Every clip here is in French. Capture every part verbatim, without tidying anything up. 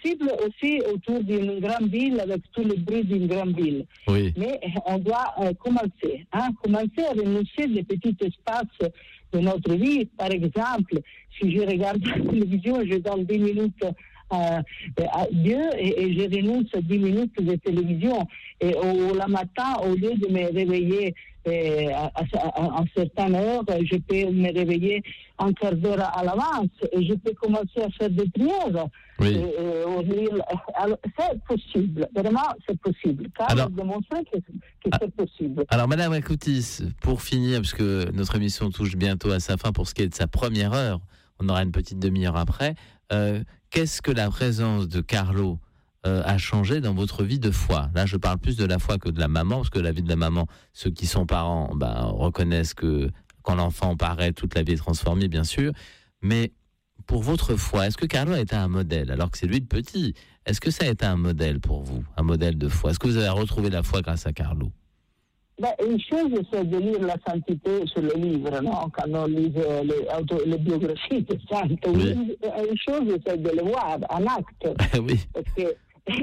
possible aussi autour d'une grande ville, avec tous les bruits d'une grande ville. Oui. Mais on doit euh, commencer, hein, commencer à renoncer des petits espaces de notre vie. Par exemple, si je regarde la télévision, je donne dix minutes à, à Dieu et, et je renonce à dix minutes de télévision. Et au, le matin, au lieu de me réveiller euh, à, à, à une certaine heure, je peux me réveiller un quart d'heure à l'avance et je peux commencer à faire des prières. Oui. Et, et, alors, c'est possible, vraiment c'est possible. Car alors, démontrer que, que ah, c'est possible. Alors, Madame Akoutis, pour finir, parce que notre émission touche bientôt à sa fin, pour ce qui est de sa première heure, on aura une petite demi-heure après. Euh, qu'est-ce que la présence de Carlo euh, a changé dans votre vie de foi ? Là, je parle plus de la foi que de la maman, parce que la vie de la maman, ceux qui sont parents ben, reconnaissent que quand l'enfant paraît, toute la vie est transformée, bien sûr. Mais pour votre foi, est-ce que Carlo a été un modèle, alors que c'est lui le petit ? Est-ce que ça a été un modèle pour vous, un modèle de foi ? Est-ce que vous avez retrouvé la foi grâce à Carlo ? Ben, une chose, c'est de lire la sainteté sur les livres, non? Quand on lit les, auto, les biographies de saints. Oui. Une chose, c'est de le voir en acte. Oui. Parce que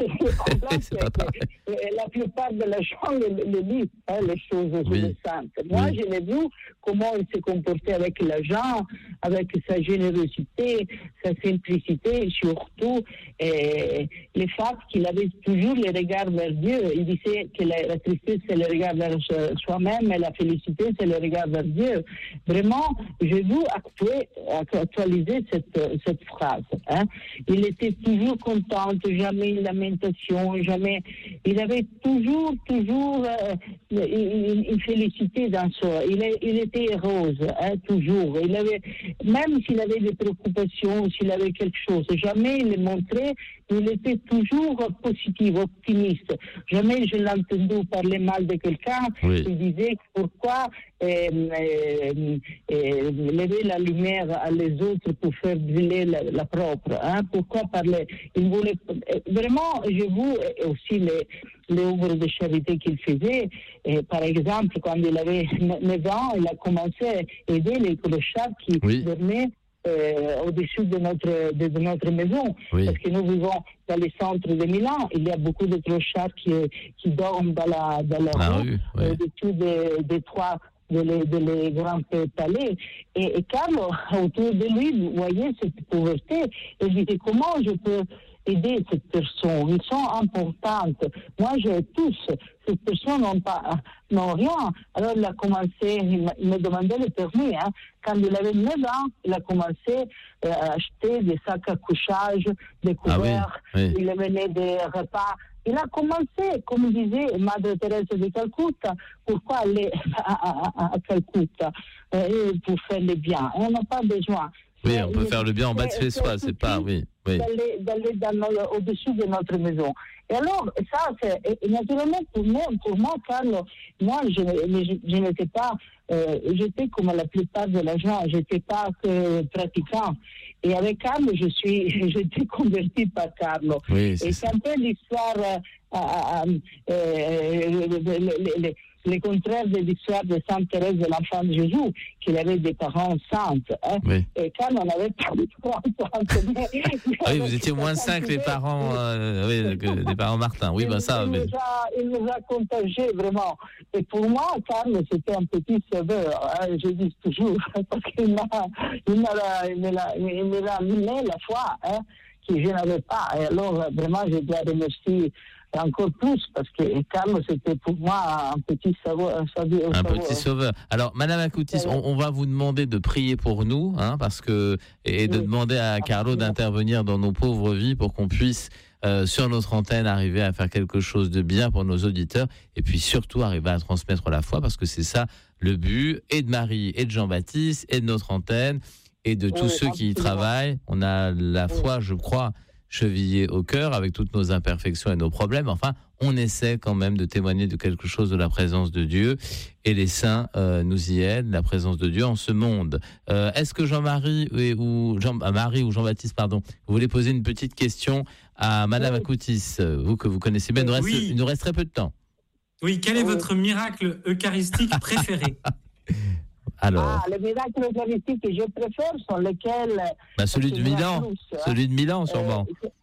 c'est pas que la plupart de les gens le, le lisent, hein, les choses sur oui. les saintes. Moi, oui. je l'ai vu comment il se comportait avec l'argent, avec sa générosité, sa simplicité, surtout et le fait qu'il avait toujours le regard vers Dieu. Il disait que la, la tristesse, c'est le regard vers soi-même et la félicité, c'est le regard vers Dieu. Vraiment, j'ai vu actuer, actualiser cette, cette phrase. Hein. Il était toujours content, jamais une lamentation, jamais. Il avait toujours, toujours euh, une, une félicité dans soi. Il, est, il était rose, hein, toujours. Il avait, même s'il avait des préoccupations, s'il avait quelque chose, jamais il le montrait. Il était toujours positif, optimiste. Jamais je l'ai entendu parler mal de quelqu'un. Oui. Il disait pourquoi euh, euh, euh, lever la lumière à les autres pour faire briller la, la propre. Hein? Pourquoi parler? Il voulait vraiment, je vous aussi les les œuvres de charité qu'il faisait. Et par exemple, quand il avait neuf ans, il a commencé à aider les clochards qui oui. dormaient Euh, au-dessus de notre, de, de notre maison. Oui. Parce que nous vivons dans le centre de Milan. Il y a beaucoup de clochards qui, qui dorment dans la, dans la, la rue, rue oui. au-dessus des, des toits de les, de les grands palais. Et, et Carlo, autour de lui, vous voyez cette pauvreté. Et il disait, comment je peux aider cette personne? Ils sont importantes. Moi, je tous. Ces personnes n'ont pas, n'ont rien. Alors, il a commencé, il me demandait le permis. Hein. Quand il avait neuf ans, il a commencé euh, à acheter des sacs à couchage, des couverts. Ah oui, oui. Il venait des repas. Il a commencé, comme disait Madre Thérèse de Calcutta, pourquoi aller à, à, à Calcutta euh, pour faire le bien. On n'a pas besoin. Oui, on peut faire le bien en bas de chez soi, c'est pas, oui, oui. D'aller, d'aller dans nos, au-dessus de notre maison. Et alors, ça, c'est, et naturellement, pour moi, pour moi, Carlo, moi, je, je, je n'étais pas, euh, j'étais comme la plupart de la gens, j'étais pas que pratiquant. Et avec Carlo, je suis, j'étais converti par Carlo. Oui, c'est et ça. c'est un peu l'histoire, euh, euh, euh, les, les, les, le contraire de l'histoire de Sainte Thérèse de l'Enfant de Jésus, qu'il avait des parents saintes. Hein. Oui. Et quand on avait pas de parents saintes, mais, ah oui, vous étiez moins cinq les parents, euh, oui, que des parents Martin. Oui, ben ça. Il, mais... nous a, il nous a contagiés vraiment. Et pour moi, Carlo, c'était un petit sauveur. Hein, je dis toujours, parce qu'il m'a, il m'a, il m'a, il m'a amené la foi hein, que je n'avais pas. Et alors, vraiment, je dois remercier encore plus, parce que Carlo, c'était pour moi un petit sauveur. Un, sauveur, un petit sauveur. Alors, Madame Akoutis, on, on va vous demander de prier pour nous, hein, parce que, et de oui. demander à Carlo d'intervenir dans nos pauvres vies pour qu'on puisse, euh, sur notre antenne, arriver à faire quelque chose de bien pour nos auditeurs, et puis surtout arriver à transmettre la foi, parce que c'est ça le but, et de Marie, et de Jean-Baptiste, et de notre antenne, et de tous oui, ceux qui y travaillent. On a la foi, oui. je crois, chevillé au cœur avec toutes nos imperfections et nos problèmes. Enfin, on essaie quand même de témoigner de quelque chose de la présence de Dieu et les saints euh, nous y aident, la présence de Dieu en ce monde. Euh, est-ce que Jean-Marie ou Jean, Marie ou Jean-Baptiste, pardon, vous voulez poser une petite question à Madame oui. Akoutis, vous que vous connaissez bien, il nous reste, oui. il nous reste très peu de temps. Oui, quel est oui. votre miracle eucharistique préféré? Alors. Ah, les miracles eucharistiques que je préfère sont lesquels... Bah celui de Milan, celui de Milan sûrement. Euh,